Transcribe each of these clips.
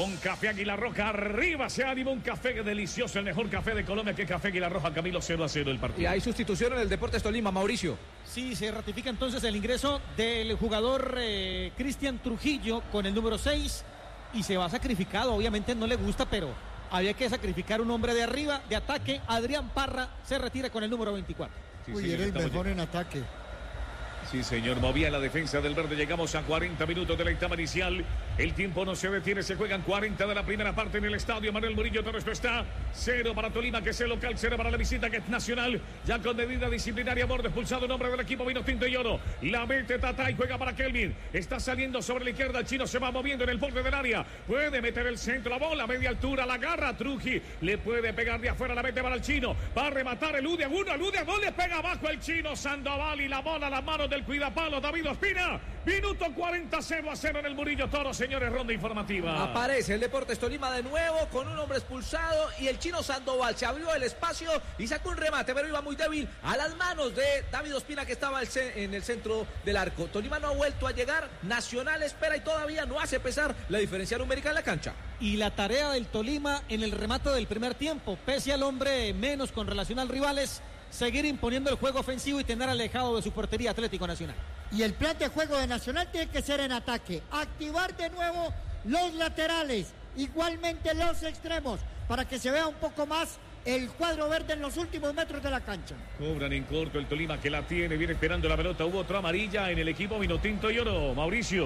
con Café Águila Roja. Arriba ese ánimo, un café delicioso, el mejor café de Colombia que Café Águila Roja. Camilo, 0-0 el partido. Y hay sustitución en el Deportes Tolima, Mauricio. Sí, se ratifica entonces el ingreso del jugador Cristian Trujillo con el número 6 y se va sacrificado. Obviamente no le gusta, pero había que sacrificar un hombre de arriba, de ataque. Adrián Parra se retira con el número 24. Sí, uy, era el mejor en ataque. Sí, señor, movía la defensa del verde. Llegamos a 40 minutos de la etapa inicial. El tiempo no se detiene, se juegan 40 de la primera parte en el estadio Manuel Murillo. Todo esto está 0 para Tolima, que es el local, 0 para la visita, que es Nacional. Ya con medida disciplinaria, borde expulsado un hombre del equipo vino tinto y oro. La mete Tatay, juega para Kelvin. Está saliendo sobre la izquierda, el chino se va moviendo en el borde del área. Puede meter el centro, la bola, media altura, la agarra Truji. Le puede pegar de afuera, la mete para el chino. Va a rematar, elude a uno, elude a dos, le pega abajo el chino Sandoval y la bola a las manos del cuidapalo David Ospina. Minuto 40, 0-0 en el Murillo Toro, señores, ronda informativa. Aparece el Deportes Tolima de nuevo con un hombre expulsado y el chino Sandoval se abrió el espacio y sacó un remate, pero iba muy débil a las manos de David Ospina, que estaba en el centro del arco. Tolima no ha vuelto a llegar, Nacional espera y todavía no hace pesar la diferencia numérica en la cancha. Y la tarea del Tolima en el remate del primer tiempo, pese al hombre menos con relación al rivales, seguir imponiendo el juego ofensivo y tener alejado de su portería Atlético Nacional. Y el plan de juego de Nacional tiene que ser en ataque, activar de nuevo los laterales, igualmente los extremos, para que se vea un poco más el cuadro verde en los últimos metros de la cancha. Cobran en corto el Tolima, que la tiene, viene esperando la pelota. Hubo otra amarilla en el equipo Vinotinto y Oro, Mauricio.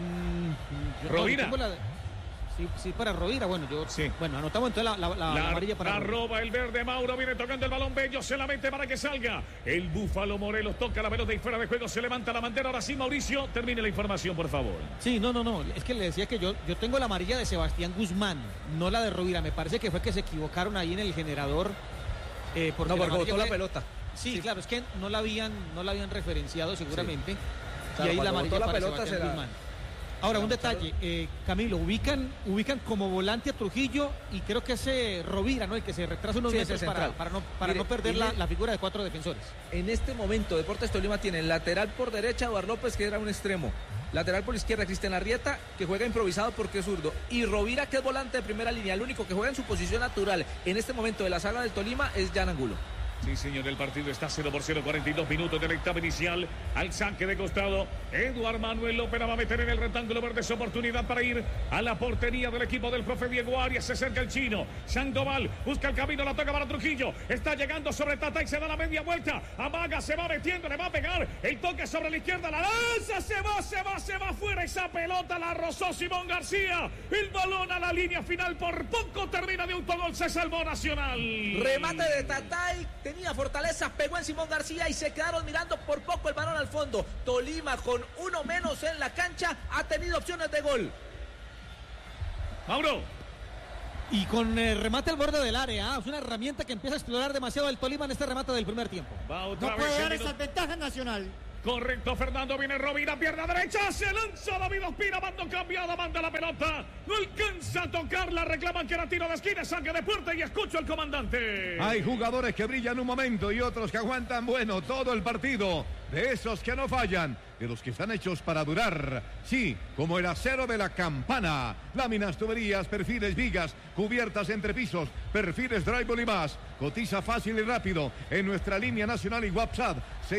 Rovira. Sí, para Rovira, bueno, anotamos entonces la amarilla para la roba el verde, Mauro viene tocando el balón, Bello se la mete para que salga. El Búfalo Morelos toca la pelota y fuera de juego se levanta la bandera. Ahora sí, Mauricio, termine la información, por favor. Sí, no, es que le decía que yo tengo la amarilla de Sebastián Guzmán, no la de Rovira. Me parece que fue que se equivocaron ahí en el generador. Porque botó la pelota. Sí, claro, es que no la habían referenciado seguramente. Sí. Claro, y ahí la amarilla para pelota Sebastián Guzmán. Ahora, un detalle, Camilo, ubican como volante a Trujillo y creo que es Rovira, ¿no? El que se retrasa unos meses para no perder la figura de 4 defensores. En este momento, Deportes Tolima tiene lateral por derecha Eduardo López, que era un extremo. Lateral por izquierda, Cristian Arrieta, que juega improvisado porque es zurdo. Y Rovira, que es volante de primera línea. El único que juega en su posición natural en este momento de la saga del Tolima es Jan Angulo. Sí, señor, el partido está 0-0, 42 minutos de la etapa inicial. Al saque de costado, Eduardo Manuel López va a meter en el rectángulo verde su oportunidad para ir a la portería del equipo del profe Diego Arias. Se acerca el chino, Sandoval busca el camino, la toca para Trujillo. Está llegando sobre Tata y se da la media vuelta. Amaga, se va metiendo, le va a pegar. El toque sobre la izquierda, la lanza, se va fuera. Esa pelota la rozó Simón García. El balón a la línea final, por poco termina de autogol, se salvó Nacional. Remate de Tatay. Tenía fortaleza, pegó en Simón García y se quedaron mirando por poco el balón al fondo. Tolima, con uno menos en la cancha, ha tenido opciones de gol. Mauro. Y con remate al borde del área, es una herramienta que empieza a explorar demasiado el Tolima en este remate del primer tiempo. No puede dar esas ventajas Nacional. Correcto, Fernando, viene Rovira, pierna derecha, se lanza David Ospina, mando cambiada, manda la pelota, no alcanza a tocarla, reclaman que era tiro de esquina, saque de puerta y escucho al comandante. Hay jugadores que brillan un momento y otros que aguantan, todo el partido, de esos que no fallan, de los que están hechos para durar, sí, como el acero de la Campana, láminas, tuberías, perfiles, vigas, cubiertas entre pisos, perfiles, drywall y más. Cotiza fácil y rápido en nuestra línea nacional y WhatsApp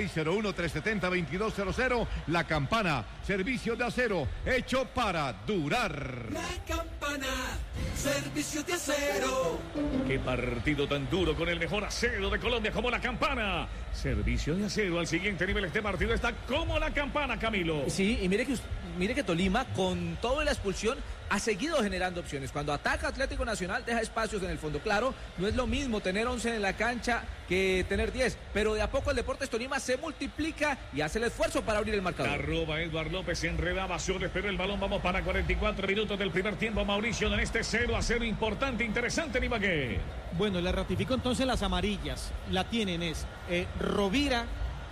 601-370-2200. La Campana, servicio de acero hecho para durar. La Campana, servicio de acero. Qué partido tan duro con el mejor acero de Colombia como la Campana. Servicio de acero al siguiente nivel. Este partido está como la Campana, Camilo. Sí, y mire que Tolima, con toda la expulsión, ha seguido generando opciones. Cuando ataca Atlético Nacional, deja espacios en el fondo. Claro, no es lo mismo tener 11 en la cancha que tener 10, pero de a poco el Deportes Tolima se multiplica y hace el esfuerzo para abrir el marcador. Arroba Eduardo López, enredaba Soles, pero el balón, vamos para 44 minutos del primer tiempo, Mauricio, en este 0-0 importante, interesante en Ibagué. Bueno, le ratifico entonces las amarillas. La tienen Rovira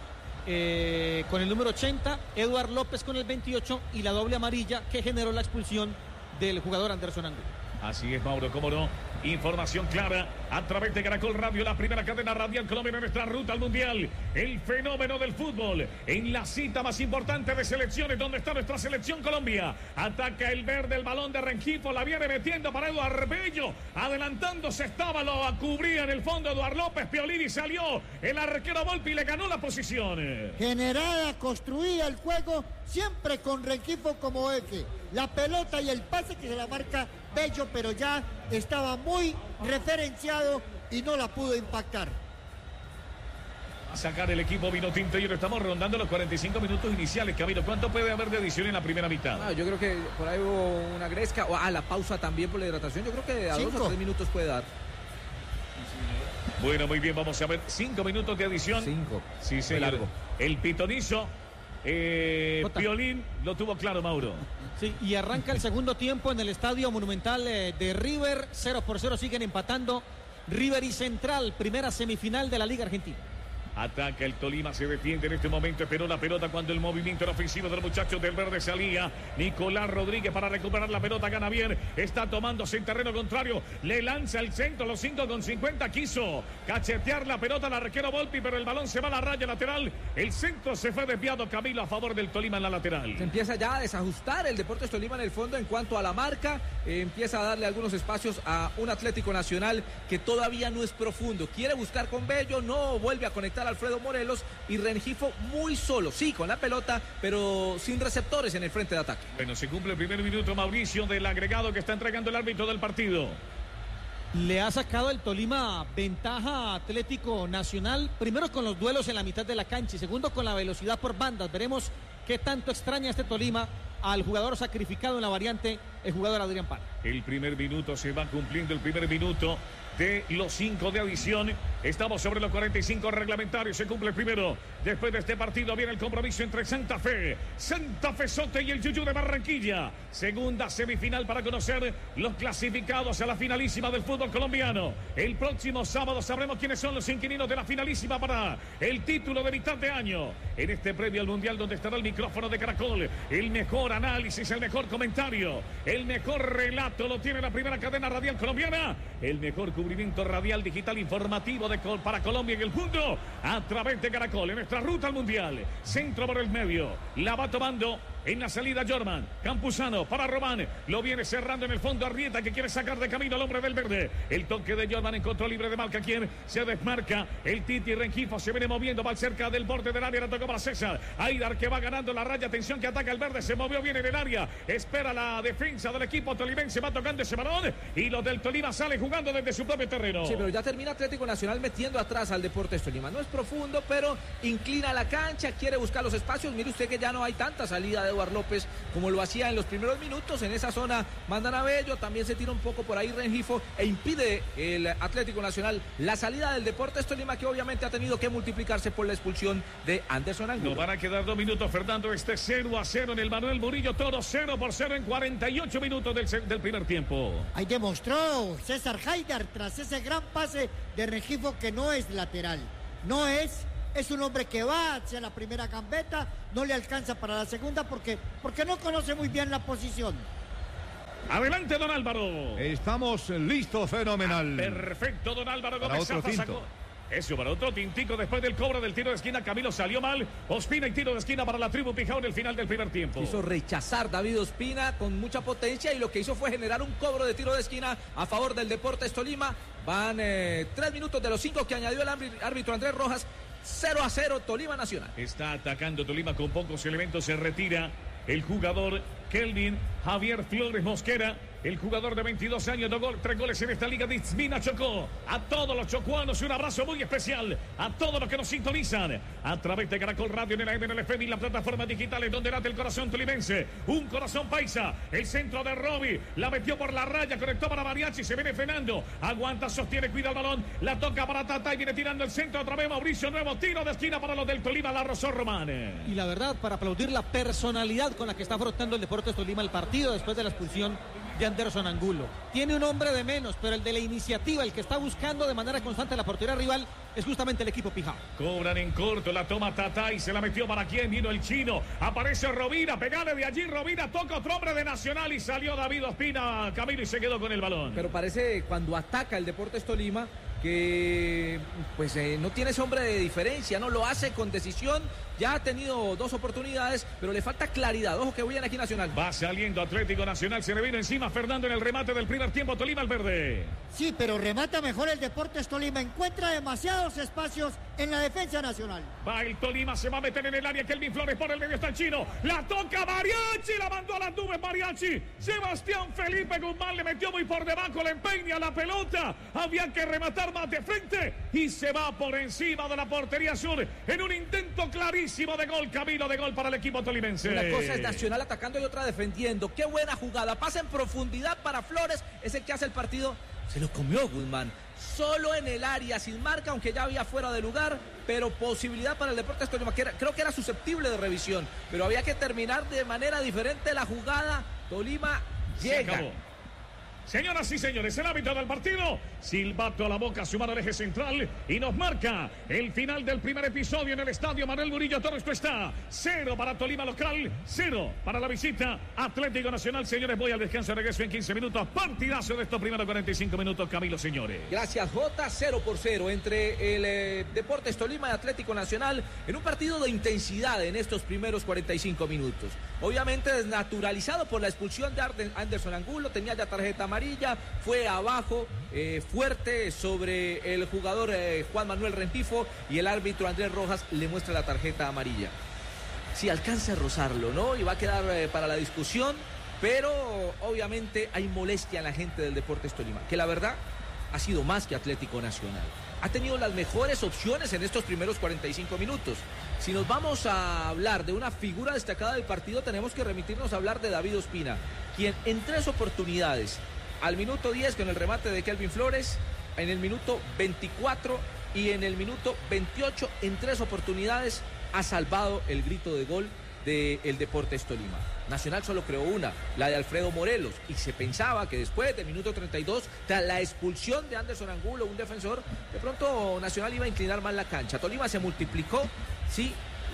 con el número 80, Eduardo López con el 28 y la doble amarilla que generó la expulsión del jugador Anderson Angulo. Así es, Mauro, cómo no. Información clara a través de Caracol Radio, la primera cadena radial colombiana en nuestra ruta al Mundial. El fenómeno del fútbol en la cita más importante de selecciones, donde está nuestra selección Colombia. Ataca el verde, el balón de Rengifo, la viene metiendo para Eduardo Bello. Adelantándose estaba, lo cubría en el fondo Eduardo López, Piolín, y salió el arquero Volpi y le ganó la posición. Generada, construida el juego, siempre con Rengifo como eje. La pelota y el pase que se la marca Bello, pero ya estaba muy referenciado y no la pudo impactar. A sacar el equipo Vinotinto y ahora estamos rondando los 45 minutos iniciales. Camilo, ¿cuánto puede haber de adición en la primera mitad? Yo creo que por ahí hubo una gresca, o la pausa también por la hidratación. Yo creo que a 2 o 3 minutos puede dar. Bueno, muy bien, vamos a ver 5 minutos de adición. 5. Sí, señor. Largo. El pitonizo, Piolín, lo tuvo claro, Mauro. Sí, y arranca el segundo tiempo en el Estadio Monumental de River. 0-0 siguen empatando River y Central, primera semifinal de la Liga Argentina. Ataca el Tolima, se defiende en este momento, esperó la pelota cuando el movimiento era ofensivo de los muchachos del verde salía. Nicolás Rodríguez para recuperar la pelota, gana bien, está tomándose en terreno contrario, le lanza el centro, los 5:50, quiso cachetear la pelota al arquero Volpi, pero el balón se va a la raya lateral, el centro se fue desviado, Camilo, a favor del Tolima en la lateral. Se empieza ya a desajustar el Deportes Tolima en el fondo en cuanto a la marca, empieza a darle algunos espacios a un Atlético Nacional que todavía no es profundo, quiere buscar con Bello, no vuelve a conectar Alfredo Morelos y Rengifo muy solo, sí, con la pelota, pero sin receptores en el frente de ataque. Bueno, se cumple el primer minuto, Mauricio, del agregado que está entregando el árbitro del partido. Le ha sacado el Tolima ventaja a Atlético Nacional, primero con los duelos en la mitad de la cancha y segundo con la velocidad por bandas. Veremos qué tanto extraña este Tolima al jugador sacrificado en la variante, el jugador Adrián Parra. El primer minuto, se va cumpliendo el primer minuto de los 5 de adición. Estamos sobre los 45 reglamentarios. Se cumple el primero. Después de este partido viene el compromiso entre Santa Fe Sote y el Yuyú de Barranquilla. Segunda semifinal para conocer los clasificados a la finalísima del fútbol colombiano. El próximo sábado sabremos quiénes son los inquilinos de la finalísima para el título de mitad de año. En este previo al Mundial, donde estará el micrófono de Caracol, el mejor análisis, el mejor comentario, el mejor relato lo tiene la primera cadena radial colombiana, el mejor cubrimiento radial digital informativo para Colombia en el mundo a través de Caracol en nuestra ruta al Mundial. Centro por el medio, la va tomando en la salida Jorman, Campuzano para Román, lo viene cerrando en el fondo Arrieta, que quiere sacar de camino al hombre del verde. El toque de Jorman en control libre de marca, quien se desmarca, el Titi Rengifo se viene moviendo, va cerca del borde del área, la tocó para César Aidar, que va ganando la raya, atención que ataca el verde, se movió bien en el área, espera la defensa del equipo tolimense, va tocando ese balón y los del Tolima salen jugando desde su propio terreno. Sí, pero ya termina Atlético Nacional metiendo atrás al Deportes Tolima, no es profundo, pero inclina la cancha, quiere buscar los espacios. Mire usted que ya no hay tanta salida de Eduardo López como lo hacía en los primeros minutos. En esa zona mandan a Bello, también se tira un poco por ahí Rengifo e impide el Atlético Nacional la salida del Deportes Tolima, que obviamente ha tenido que multiplicarse por la expulsión de Anderson Angulo. No van a quedar 2 minutos, Fernando. 0-0 en el Manuel Murillo Toro, 0-0 en 48 minutos del primer tiempo. Ahí demostró César Aidar tras ese gran pase de Rengifo que no es lateral, es un hombre que va hacia la primera gambeta, no le alcanza para la segunda porque no conoce muy bien la posición. Adelante, don Álvaro. Estamos listos, fenomenal. Perfecto, don Álvaro Para Gómez otro Zafa tinto. Eso, para otro tintico después del cobro del tiro de esquina. Camilo salió mal. Ospina y tiro de esquina para la tribu Pijao en el final del primer tiempo. Quiso rechazar David Ospina con mucha potencia y lo que hizo fue generar un cobro de tiro de esquina a favor del Deportes Tolima. Van 3 minutos de los 5 que añadió el árbitro Andrés Rojas. 0-0 Tolima Nacional. Está atacando Tolima con pocos elementos. Se retira el jugador Kelvin Javier Flores Mosquera, el jugador de 22 años, 3 goles en esta liga de Itzmina Chocó. A todos los chocuanos un abrazo muy especial, a todos los que nos sintonizan a través de Caracol Radio, en el AM, en el FM y las plataformas digitales, donde late el corazón tolimense, un corazón paisa. El centro de Roby, la metió por la raya, conectó para Mariachi, se viene frenando, aguanta, sostiene, cuida el balón, la toca para Tata y viene tirando el centro otra vez Mauricio, nuevo tiro de esquina para los del Tolima, la rozó Román. Y la verdad, para aplaudir la personalidad con la que está afrontando el Deportes Tolima el partido después de la expulsión de Anderson Angulo. Tiene un hombre de menos, pero el de la iniciativa, el que está buscando de manera constante la portería rival, es justamente el equipo Pijao. Cobran en corto, la toma Tata y se la metió para quién, vino el chino, aparece Rovira, pegale de allí, Rovira toca otro hombre de Nacional y salió David Ospina, Camilo, y se quedó con el balón. Pero parece cuando ataca el Deportes Tolima que pues no tiene ese hombre de diferencia, no lo hace con decisión, ya ha tenido 2 oportunidades, pero le falta claridad. Ojo que bien aquí Nacional. Va saliendo Atlético Nacional, se le vino encima Fernando en el remate del primer tiempo, Tolima al verde. Sí, pero remata mejor el Deportes Tolima, encuentra demasiados espacios en la defensa nacional. Va el Tolima, se va a meter en el área, Kelvin Flores por el medio está el chino, la toca Mariachi, la mandó a las nubes Mariachi, Sebastián Felipe Guzmán le metió muy por debajo, le empeña la pelota, había que rematar más de frente y se va por encima de la portería sur en un intento clarísimo de gol, Camilo, de gol para el equipo tolimense. Una cosa es Nacional atacando y otra defendiendo. Qué buena jugada, pasa en profundidad para Flores, es el que hace el partido. Se lo comió Guzmán, solo en el área, sin marca, aunque ya había fuera de lugar, pero posibilidad para el Deportes Tolima, creo que era susceptible de revisión, pero había que terminar de manera diferente la jugada. Tolima llega. Señoras y señores, el árbitro del partido, silbato a la boca, su mano al eje central y nos marca el final del primer episodio en el estadio Manuel Murillo Toro. Esto está 0 para Tolima local, 0 para la visita Atlético Nacional. Señores, voy al descanso, regreso en 15 minutos. Partidazo de estos primeros 45 minutos, Camilo, señores. Gracias, Jota. 0-0 entre el Deportes Tolima y Atlético Nacional en un partido de intensidad en estos primeros 45 minutos. Obviamente desnaturalizado por la expulsión de Anderson Angulo, tenía ya tarjeta amarilla, fue abajo fuerte sobre el jugador Juan Manuel Rengifo y el árbitro Andrés Rojas le muestra la tarjeta amarilla. Si alcanza a rozarlo, ¿no? Y va a quedar para la discusión, pero obviamente hay molestia en la gente del Deportes Tolima, que la verdad ha sido más que Atlético Nacional. Ha tenido las mejores opciones en estos primeros 45 minutos. Si nos vamos a hablar de una figura destacada del partido, tenemos que remitirnos a hablar de David Ospina, quien en 3 oportunidades, al minuto 10 con el remate de Kelvin Flores, en el minuto 24 y en el minuto 28, en 3 oportunidades, ha salvado el grito de gol del Deportes Tolima. Nacional solo creó una, la de Alfredo Morelos, y se pensaba que después del minuto 32, tras la expulsión de Anderson Angulo, un defensor, de pronto Nacional iba a inclinar más la cancha. Tolima se multiplicó, sí,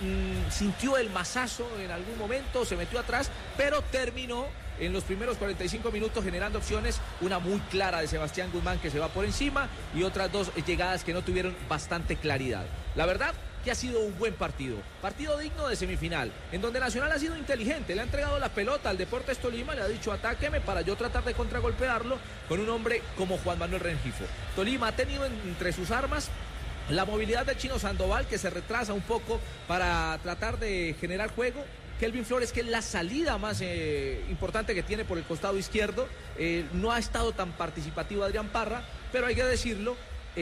sintió el mazazo en algún momento, se metió atrás, pero terminó en los primeros 45 minutos generando opciones, una muy clara de Sebastián Guzmán que se va por encima y otras 2 llegadas que no tuvieron bastante claridad. La verdad que ha sido un buen partido digno de semifinal, en donde Nacional ha sido inteligente, le ha entregado la pelota al Deportes Tolima, le ha dicho atáqueme para yo tratar de contragolpearlo con un hombre como Juan Manuel Rengifo. Tolima ha tenido entre sus armas la movilidad del Chino Sandoval, que se retrasa un poco para tratar de generar juego. Kelvin Flores, que es la salida más importante que tiene por el costado izquierdo, no ha estado tan participativo Adrián Parra, pero hay que decirlo,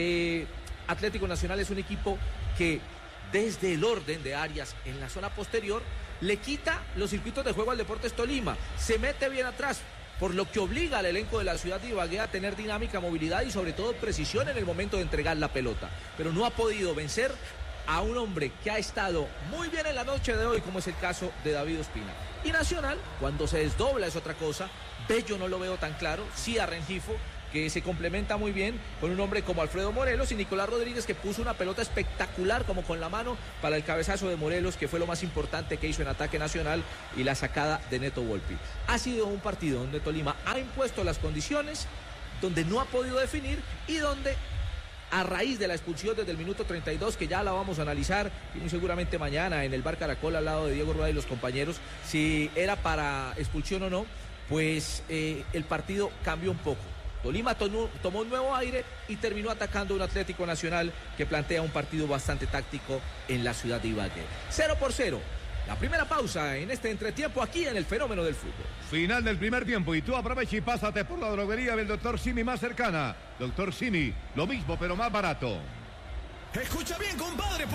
Atlético Nacional es un equipo que desde el orden de áreas en la zona posterior le quita los circuitos de juego al Deportes Tolima, se mete bien atrás, por lo que obliga al elenco de la ciudad de Ibagué a tener dinámica, movilidad y sobre todo precisión en el momento de entregar la pelota, pero no ha podido vencer a un hombre que ha estado muy bien en la noche de hoy, como es el caso de David Ospina. Y Nacional, cuando se desdobla es otra cosa. Bello no lo veo tan claro, sí a Rengifo, que se complementa muy bien con un hombre como Alfredo Morelos, y Nicolás Rodríguez, que puso una pelota espectacular como con la mano para el cabezazo de Morelos, que fue lo más importante que hizo en ataque Nacional, y la sacada de Neto Volpi. Ha sido un partido donde Tolima ha impuesto las condiciones, donde no ha podido definir y donde, a raíz de la expulsión desde el minuto 32, que ya la vamos a analizar y muy seguramente mañana en el Bar Caracol al lado de Diego Rueda y los compañeros, si era para expulsión o no, pues el partido cambió un poco. Tolima tomó un nuevo aire y terminó atacando un Atlético Nacional que plantea un partido bastante táctico en la ciudad de Ibagué. 0-0. La primera pausa en este entretiempo aquí en el Fenómeno del Fútbol. Final del primer tiempo y tú aprovecha y pásate por la droguería del Dr. Simi más cercana. Dr. Simi, lo mismo pero más barato. Escucha bien, compadre.